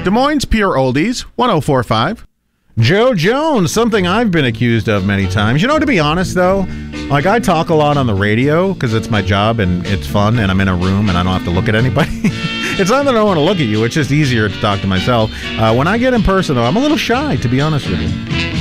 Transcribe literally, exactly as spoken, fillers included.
Des Moines Pure Oldies, one oh four point five. Joe Jones, something I've been accused of many times. You know, to be honest, though, like I talk a lot on the radio because it's my job and it's fun and I'm in a room and I don't have to look at anybody. It's not that I don't want to look at you. It's just easier to talk to myself. Uh, when I get in person, though, I'm a little shy, to be honest with you.